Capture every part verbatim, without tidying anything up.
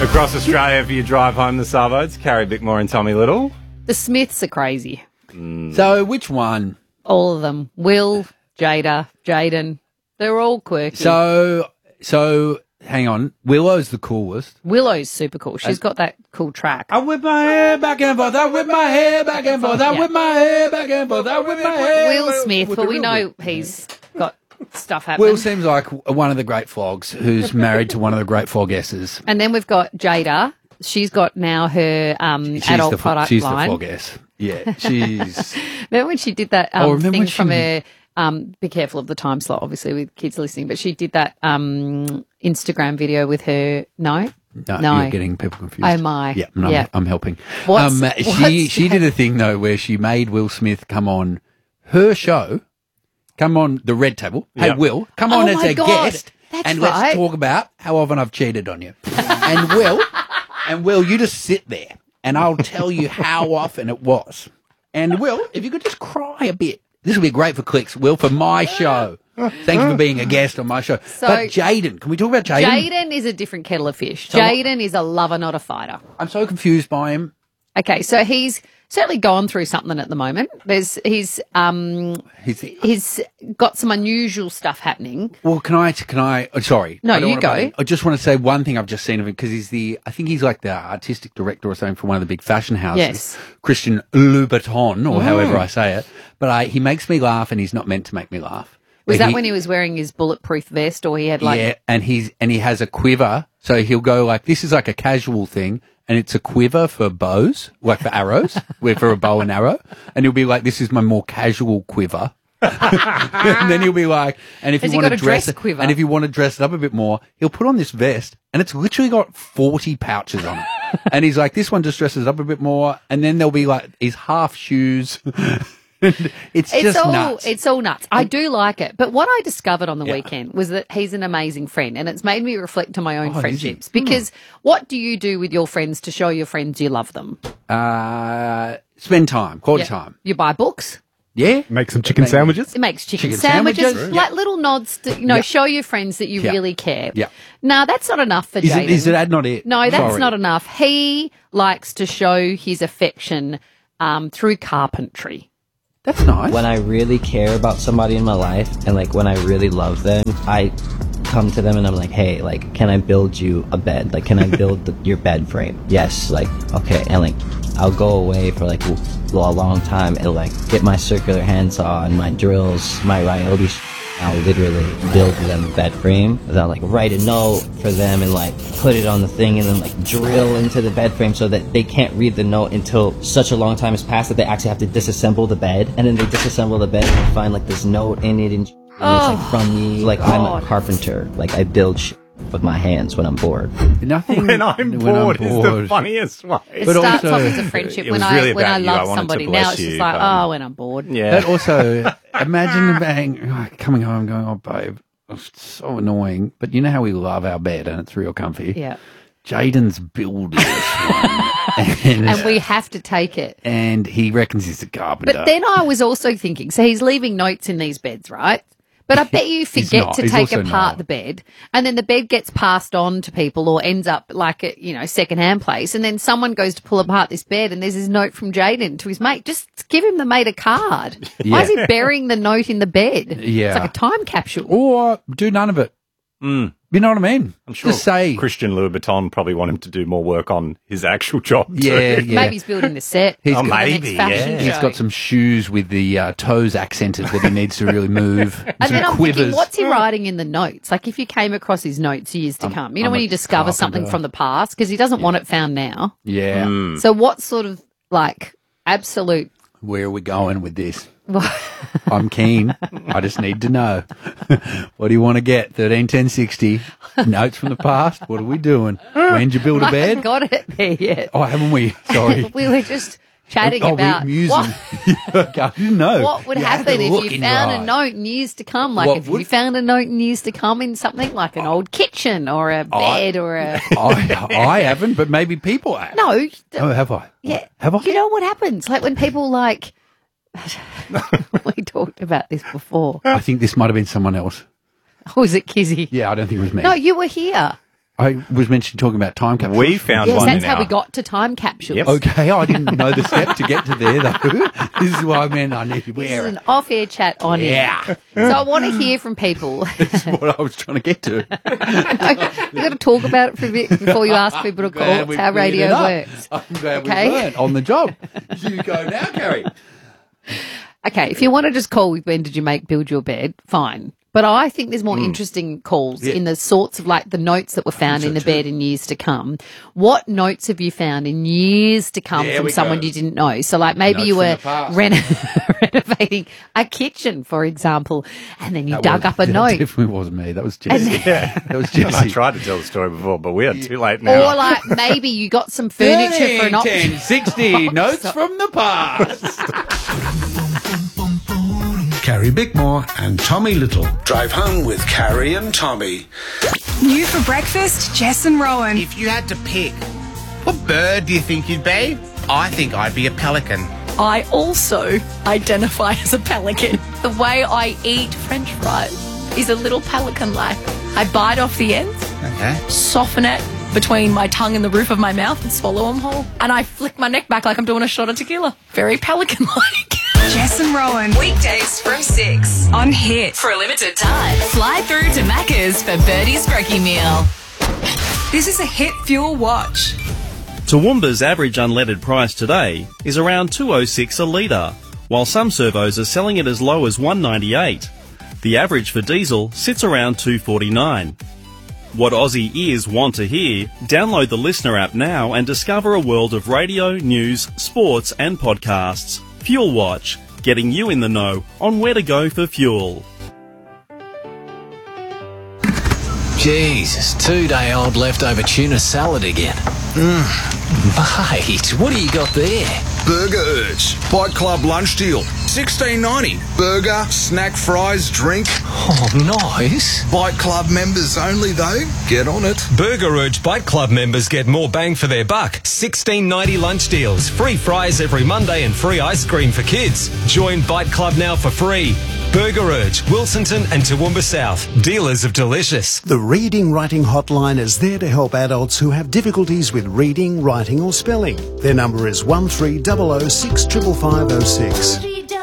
Across Australia for your drive home this Savo, it's Carrie Bickmore and Tommy Little. The Smiths are crazy. Mm. So which one? All of them. Will, Jada, Jaden. They're all quirky. So, so hang on. Willow's the coolest. Willow's super cool. She's got that cool track. I whip my hair back and forth. I whip my hair back and forth. I Yeah. whip my hair back and forth. I whip my hair. Will Smith, With but the we real know Will. he's got stuff happening. Will seems like one of the great flogs who's married to one of the great floggesses. And then we've got Jada. She's got now her um, She's adult the, product she's line. the floggess. Yeah, she's... Remember when she did that Oh, um, remember thing when from she- her, um, be careful of the time slot, obviously, with kids listening, but she did that um, Instagram video with her, no? No, No. you're getting people confused. Oh, my. Yeah, no, Yeah. I'm, I'm helping. What's- um, she what's she that? did a thing, though, where she made Will Smith come on her show, come on the Red Table. Hey, Yep. Will, come Oh on as my a God. guest, That's and right. let's talk about how often I've cheated on you. and Will, and Will, you just sit there, and I'll tell you how often it was. And Will, if you could just cry a bit. This would be great for clicks, Will, for my show. Thank you for being a guest on my show. So- but Jaden, can we talk about Jaden? Jaden is a different kettle of fish. So what- Jaden is a lover, not a fighter. I'm so confused by him. Okay, so he's certainly gone through something at the moment. There's he's um He's, he's got some unusual stuff happening. well, can I? Can I? Oh, sorry. No, I don't you wanna butt go. in. I just want to say one thing I've just seen of him because he's the. I think he's like the artistic director or something for one of the big fashion houses. Yes. Christian Louboutin or however I say it. But I, he makes me laugh, and he's not meant to make me laugh. Was But that when he was wearing his bulletproof vest, or he had like? yeah, and he's and he has a quiver, so he'll go like this is like a casual thing, and it's a quiver for bows, like for arrows, where for a bow and arrow, and he'll be like, "This is my more casual quiver." and then he'll be like, and if Has you he want got to a dress dress it, quiver? and if you want to dress it up a bit more, he'll put on this vest, and it's literally got forty pouches on it, and he's like, "This one just dresses it up a bit more," and then there'll be like his half shoes. it's, It's just all nuts. it's all nuts. I do like it, but what I discovered on the Yeah. weekend was that he's an amazing friend, and it's made me reflect on my own Oh, is he? friendships. Because what do you do with your friends to show your friends you love them? uh, spend time, quality Yeah. time. You buy books. Yeah. Make some chicken sandwiches. It makes chicken, Chicken sandwiches, sandwiches. like little nods to, you know, Yeah. show your friends that you Yeah. really care. Yeah. Now, that's not enough for Is Jaden. it, is that not it? No, that's Sorry. not enough. He likes to show his affection um, through carpentry. That's nice. When I really care about somebody in my life and like when I really love them, I come to them and I'm like, hey, like, can I build you a bed? Like, can I build the, your bed frame? Yes, like, okay. And like, I'll go away for like a, a long time and like get my circular handsaw and my drills, my Ryobi. Sh- I'll literally build them a bed frame. And I'll like write a note for them and like put it on the thing and then like drill into the bed frame so that they can't read the note until such a long time has passed that they actually have to disassemble the bed. And then they disassemble the bed and they find like this note in it and, sh- and Oh, it's like from me. Like I'm a carpenter. Like I build sh- with my hands when I'm bored. Nothing. When I'm bored is the funniest way. It But starts also- off as a friendship It when was I really when I about you. I love wanted to somebody. bless Now it's just you, like, but- oh, when I'm bored. Yeah. But also, imagine being oh, coming home going, oh, babe, it's so annoying. But you know how we love our bed and it's real comfy. Yeah. Jaden's building this one. and, And we have to take it. and he reckons he's a carpenter. But then I was also thinking, so he's leaving notes in these beds, right? But I bet you He's forget not. to He's take also apart not. the bed, and then the bed gets passed on to people or ends up like a, you know, secondhand place, and then someone goes to pull apart this bed and there's this note from Jaden to his mate. Just give him the mate a card. Why is he burying the note in the bed? Yeah. It's like a time capsule. Or do none of it. Mm. You know what I mean? I'm sure Just say, Christian Louboutin probably want him to do more work on his actual job. yeah, too. yeah. Maybe he's building the set. He's for got- the Oh, next maybe, fashion yeah. He's show. got some shoes with the uh, toes accented that he needs to really move. And some then I'm quivers. thinking, what's he writing in the notes? Like, if you came across his notes years to I'm- come, you know, I'm when a you discover something carpenter. from the past, because he doesn't want it found now. Yeah. Hmm. So, what sort of like absolute? Where are we going with this? I'm keen. I just need to know. What do you want to get? thirteen ten sixty Notes from the past. What are we doing? When'd you build a I haven't bed? got it there yet. Oh, haven't we? Sorry. We were just chatting oh, about we're musing. what, I didn't know. what would You had happen the if look you in found your a eye. note in years to come. Like, What if would- you found a note in years to come in something like an old kitchen or a bed or a. I, I haven't, but maybe people have. No. Oh, have I? Yeah. Have I? You know what happens? Like, when people like. We talked about this before. I think this might have been someone else. Or was it Kizzy? Yeah, I don't think it was me. No, you were here. I was mentioning talking about time capsules. We found Yes, one that's in how our- we got to time capsules. Yep. Okay, I didn't know the step to get to there, though. This is why I meant I need to This is wear an it. off-air chat on Yeah. it. So I want to hear from people. That's what I was trying to get to. We've got to talk about it for a bit before you ask people to call. Glad It's we how cleared radio it up. works. I'm glad Okay. we learned on the job. You go now, Carrie. Okay, if you want to just call with when did you make build your bed, fine. But I think there's more interesting calls Yeah. in the sorts of like the notes that were found so in the too. bed in years to come. What notes have you found in years to come There from we someone go. you didn't know? So like maybe Notes you from were the past. reno- renovating a kitchen, for example, and then you That dug was- up a that note. definitely wasn't me. That was Jesse. That was I Jesse. tried to tell the story before, but we are too late now. Or like maybe you got some furniture for an option. ten, sixty notes from the past. Carrie Bickmore and Tommy Little. Drive home with Carrie and Tommy. New for breakfast, Jess and Rowan. If you had to pick, what bird do you think you'd be? I think I'd be a pelican. I also identify as a pelican. The way I eat French fries is a little pelican-like. I bite off the ends, Okay. soften it between my tongue and the roof of my mouth and swallow them whole. And I flick my neck back like I'm doing a shot of tequila. Very pelican-like. Jess and Rowan Weekdays from six. on Hit. For a limited time, fly through to Macca's for Birdie's Brekkie Meal. This is a Hit Fuel Watch. Toowoomba's average unleaded price today is around two oh six a litre, while some servos are selling it as low as one ninety-eight. The average for diesel sits around two forty-nine. What Aussie ears want to hear? Download the Listener app now and discover a world of radio, news, sports and podcasts. Fuel Watch, getting you in the know on where to go for fuel. Jesus, two-day-old leftover tuna salad again. Mmm, mate, what do you got there? Burger Urge. Bike Club lunch deal. sixteen ninety. Burger, snack, fries, drink. Oh, nice. Bike Club members only though. Get on it. Burger Urge Bike Club members get more bang for their buck. sixteen ninety lunch deals, free fries every Monday and free ice cream for kids. Join Bike Club now for free. Burger Urge, Wilsonton and Toowoomba South. Dealers of delicious. The Reading Writing Hotline is there to help adults who have difficulties with reading, writing or spelling. Their number is one three zero zero six five five five zero six.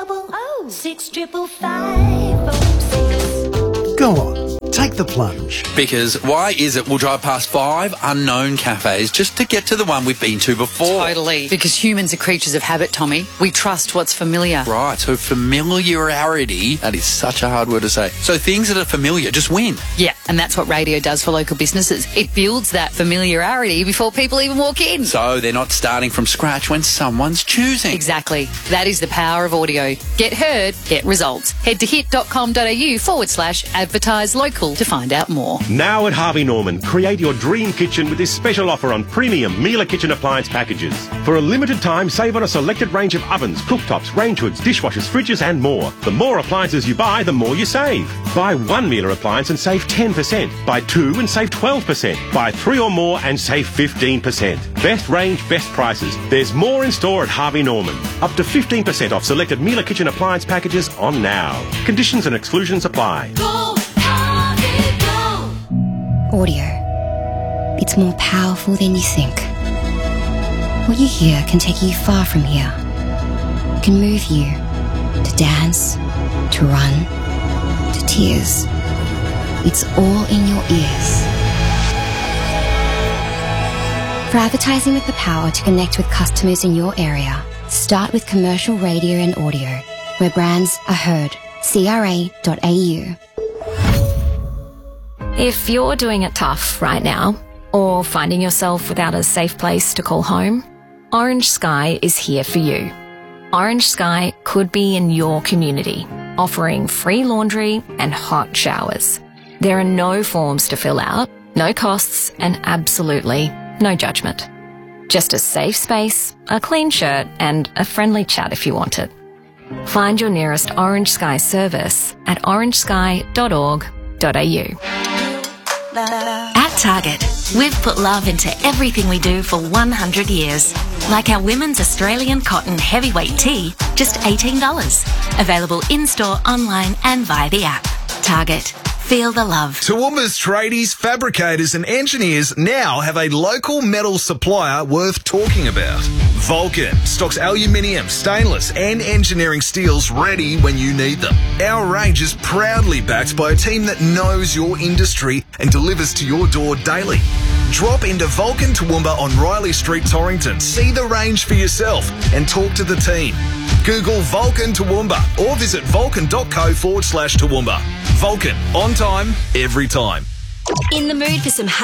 Go on, take the plunge. Because why is it we'll drive past five unknown cafes just to get to the one we've been to before? Totally. Because humans are creatures of habit, Tommy. We trust what's familiar. Right, so familiarity, that is such a hard word to say. So things that are familiar just win. Yeah, and that's what radio does for local businesses. It builds that familiarity before people even walk in. So they're not starting from scratch when someone's choosing. Exactly. That is the power of audio. Get heard, get results. Head to hit.com.au forward slash advertise local to find out more. Now at Harvey Norman, create your dream kitchen with this special offer on premium Miele kitchen appliance packages. For a limited time, save on a selected range of ovens, cooktops, range hoods, dishwashers, fridges and more. The more appliances you buy, the more you save. Buy one Miele appliance and save ten percent. Buy two and save twelve percent. Buy three or more and save fifteen percent. Best range, best prices. There's more in store at Harvey Norman. Up to fifteen percent off selected Miele kitchen appliance packages on now. Conditions and exclusions apply. Audio. It's more powerful than you think. What you hear can take you far from here. It can move you to dance, to run, to tears. It's all in your ears. For advertising with the power to connect with customers in your area, start with commercial radio and audio, where brands are heard. C R A dot A U. If you're doing it tough right now, or finding yourself without a safe place to call home, Orange Sky is here for you. Orange Sky could be in your community, offering free laundry and hot showers. There are no forms to fill out, no costs, and absolutely no judgment. Just a safe space, a clean shirt, and a friendly chat if you want it. Find your nearest Orange Sky service at orange sky dot org dot A U. At Target, we've put love into everything we do for one hundred years. Like our women's Australian cotton heavyweight tee, just eighteen dollars. Available in-store, online and via the app. Target, Feel the love. Toowoomba's tradies, fabricators and engineers now have a local metal supplier worth talking about. Vulcan stocks aluminium, stainless and engineering steels ready when you need them. Our range is proudly backed by a team that knows your industry and delivers to your door daily. Drop into Vulcan Toowoomba on Riley Street, Torrington. See the range for yourself and talk to the team. Google Vulcan Toowoomba or visit vulcan.co forward slash Toowoomba. Vulcan, on time, every time. In the mood for some